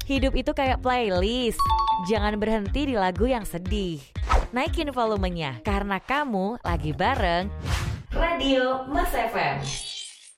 Hidup itu kayak playlist. Jangan berhenti di lagu yang sedih. Naikin volumenya karena kamu lagi bareng Radio Mas FM.